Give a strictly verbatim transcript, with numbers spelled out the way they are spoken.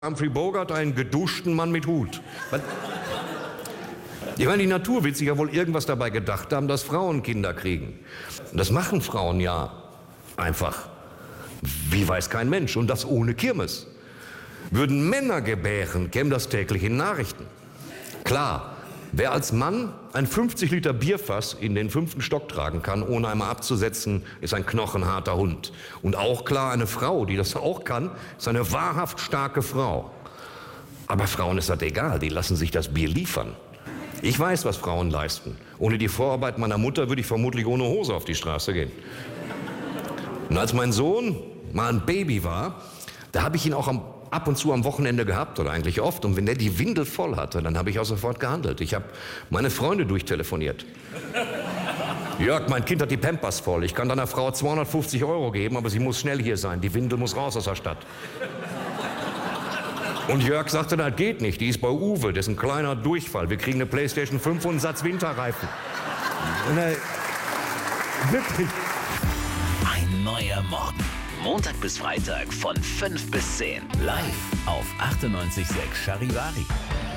Humphrey Bogart einen geduschten Mann mit Hut. Ich meine, die Natur wird sich ja wohl irgendwas dabei gedacht haben, dass Frauen Kinder kriegen. Und das machen Frauen ja einfach. Wie weiß kein Mensch. Und das ohne Kirmes. Würden Männer gebären, käme das täglich in Nachrichten. Klar, wer als Mann ein fünfzig Liter Bierfass in den fünften Stock tragen kann, ohne einmal abzusetzen, ist ein knochenharter Hund. Und auch klar, eine Frau, die das auch kann, ist eine wahrhaft starke Frau. Aber Frauen ist das egal, die lassen sich das Bier liefern. Ich weiß, was Frauen leisten. Ohne die Vorarbeit meiner Mutter würde ich vermutlich ohne Hose auf die Straße gehen. Und als mein Sohn mal ein Baby war, da habe ich ihn auch am, ab und zu am Wochenende gehabt, oder eigentlich oft. Und wenn der die Windel voll hatte, dann habe ich auch sofort gehandelt. Ich habe meine Freunde durchtelefoniert. Jörg, mein Kind hat die Pampers voll. Ich kann deiner Frau zweihundertfünfzig Euro geben, aber sie muss schnell hier sein. Die Windel muss raus aus der Stadt. Und Jörg sagte, das geht nicht. Die ist bei Uwe, das ist ein kleiner Durchfall. Wir kriegen eine Playstation fünf und einen Satz Winterreifen. Und, äh, wirklich. Ein neuer Morgen. Montag bis Freitag von fünf bis zehn. Live auf achtundneunzig Komma sechs Charivari.